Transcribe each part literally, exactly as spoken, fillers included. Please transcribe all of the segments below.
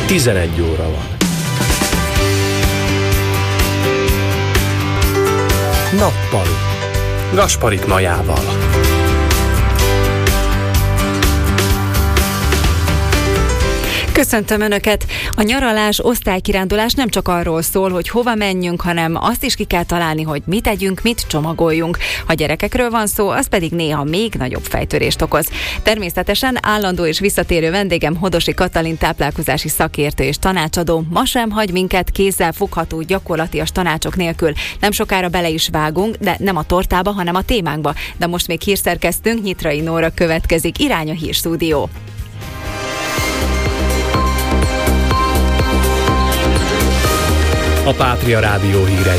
tizenegy óra van. Nappali. Gasparik Majával. Köszöntöm Önöket! A nyaralás, osztálykirándulás nem csak arról szól, hogy hova menjünk, hanem azt is ki kell találni, hogy mit tegyünk, mit csomagoljunk. Ha gyerekekről van szó, az pedig néha még nagyobb fejtörést okoz. Természetesen állandó és visszatérő vendégem Hodosi Katalin táplálkozási szakértő és tanácsadó ma sem hagy minket kézzel fogható gyakorlatias tanácsok nélkül. Nem sokára bele is vágunk, de nem a tortába, hanem a témánkba. De most még hírszerkesztőnk, Nyitrai Nóra következik. Irány a hírstúdió. A Pátria Rádió hírei.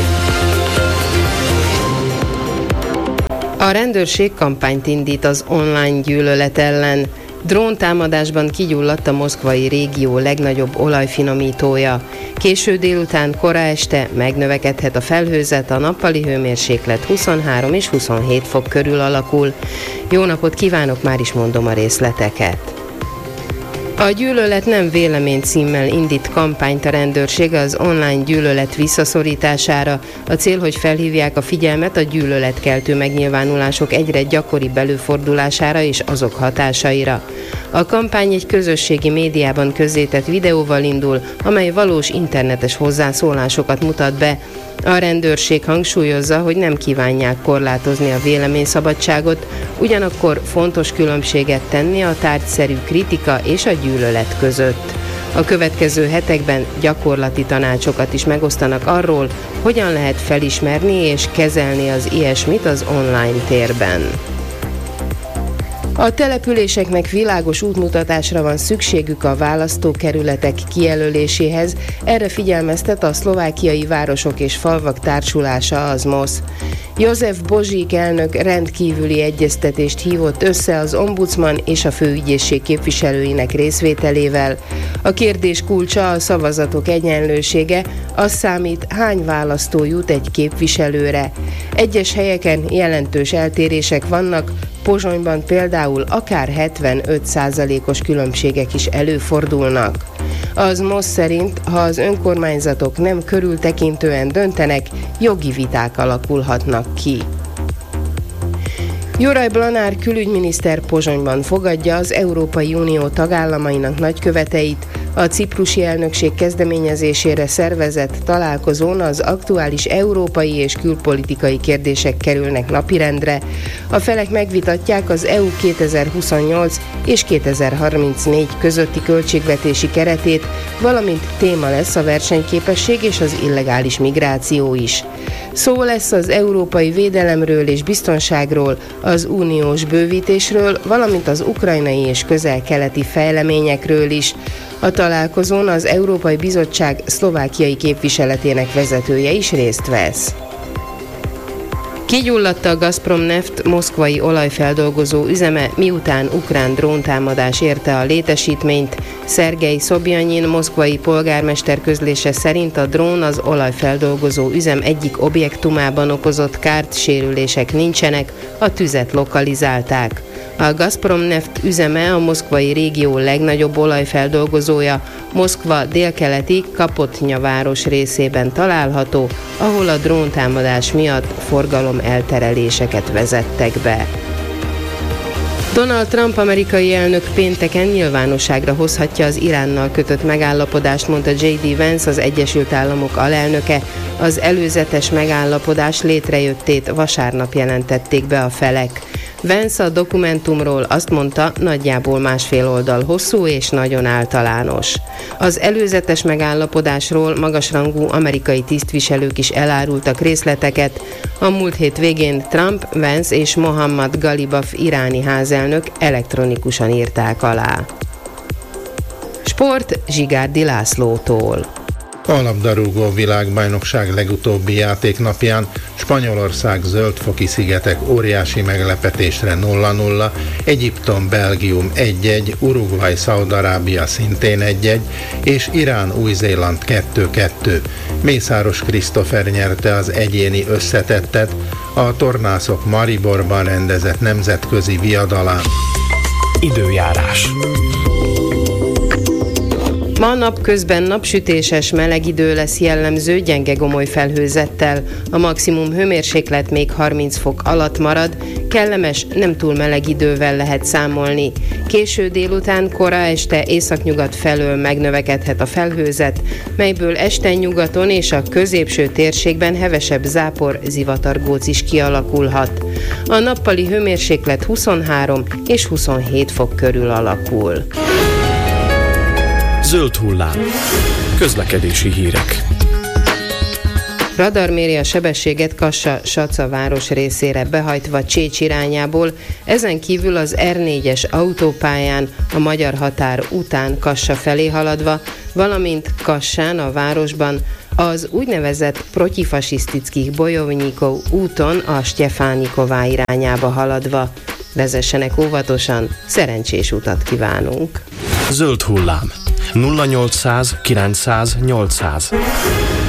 A rendőrség kampányt indít az online gyűlölet ellen. Dróntámadásban kigyulladt a moszkvai régió legnagyobb olajfinomítója. Késő délután, kora este megnövekedhet a felhőzet, a nappali hőmérséklet huszonhárom és huszonhét fok körül alakul. Jó napot kívánok, már is mondom a részleteket. A gyűlölet nem vélemény címmel indít kampányt a rendőrség az online gyűlölet visszaszorítására. A cél, hogy felhívják a figyelmet a gyűlöletkeltő megnyilvánulások egyre gyakoribb előfordulására és azok hatásaira. A kampány egy közösségi médiában közzétett videóval indul, amely valós internetes hozzászólásokat mutat be. A rendőrség hangsúlyozza, hogy nem kívánják korlátozni a véleményszabadságot, ugyanakkor fontos különbséget tenni a tárgyszerű kritika és a gyűlölet között. A következő hetekben gyakorlati tanácsokat is megosztanak arról, hogyan lehet felismerni és kezelni az ilyesmit az online térben. A településeknek világos útmutatásra van szükségük a választókerületek kijelöléséhez, erre figyelmeztet a szlovákiai városok és falvak társulása, az MOSZ. József Bozsík elnök rendkívüli egyeztetést hívott össze az ombudsman és a főügyészség képviselőinek részvételével. A kérdés kulcsa a szavazatok egyenlősége, az számít, hány választó jut egy képviselőre. Egyes helyeken jelentős eltérések vannak, Pozsonyban például akár hetvenöt százalékos különbségek is előfordulnak. Az MOSZ szerint, ha az önkormányzatok nem körültekintően döntenek, jogi viták alakulhatnak ki. Juraj Blanár külügyminiszter Pozsonyban fogadja az Európai Unió tagállamainak nagyköveteit. A ciprusi elnökség kezdeményezésére szervezett találkozón az aktuális európai és külpolitikai kérdések kerülnek napirendre. A felek megvitatják az é u kétezer-huszonnyolc és kétezer-harmincnégy közötti költségvetési keretét, valamint téma lesz a versenyképesség és az illegális migráció is. Szó lesz az európai védelemről és biztonságról, az uniós bővítésről, valamint az ukrajnai és közel-keleti fejleményekről is. A találkozón az Európai Bizottság szlovákiai képviseletének vezetője is részt vesz. Kigyulladt a Gazprom Neft moszkvai olajfeldolgozó üzeme, miután ukrán dróntámadás érte a létesítményt. Szergej Szobjanyin moszkvai polgármester közlése szerint a drón az olajfeldolgozó üzem egyik objektumában okozott kárt, sérülések nincsenek, a tüzet lokalizálták. A Gazprom Neft üzeme a moszkvai régió legnagyobb olajfeldolgozója, Moszkva délkeleti Kapotnya város részében található, ahol a dróntámadás miatt forgalom eltereléseket vezettek be. Donald Trump amerikai elnök pénteken nyilvánosságra hozhatja az Iránnal kötött megállapodást, mondta jé dé Vance, az Egyesült Államok alelnöke. Az előzetes megállapodás létrejöttét vasárnap jelentették be a felek. Vance a dokumentumról azt mondta, nagyjából másfél oldal hosszú és nagyon általános. Az előzetes megállapodásról magasrangú amerikai tisztviselők is elárultak részleteket. A múlt hét végén Trump, Vance és Mohammad Galibaf iráni házelnök elektronikusan írták alá. Sport Zsigárdi Lászlótól. A labdarúgó világbajnokság legutóbbi játéknapján Spanyolország Zöld-foki szigetek óriási meglepetésre nulla nulla, Egyiptom Belgium egy egy, Uruguay Szaúd-Arábia szintén egy egy, és Irán Új-Zéland kettő kettő. Mészáros Krisztofer nyerte az egyéni összetettet a tornászok Mariborban rendezett nemzetközi viadalán. Időjárás. Ma napközben napsütéses meleg idő lesz jellemző, gyenge gomoly felhőzettel. A maximum hőmérséklet még harminc fok alatt marad, kellemes, nem túl meleg idővel lehet számolni. Késő délután, kora este északnyugat felől megnövekedhet a felhőzet, melyből este nyugaton és a középső térségben hevesebb zápor, zivatargóc is kialakulhat. A nappali hőmérséklet huszonhárom és huszonhét fok körül alakul. Zöld hullám. Közlekedési hírek. Radar méri a sebességet Kassa-Saca város részére behajtva Csécs irányából, ezen kívül az er négyes autópályán a magyar határ után Kassa felé haladva, valamint Kassán a városban az úgynevezett Protifasisztickih Bojovnyikov úton a Stefániková irányába haladva. Vezessenek óvatosan, szerencsés utat kívánunk! Zöld hullám. nulla nyolcszáz kilencszáz nyolcszáz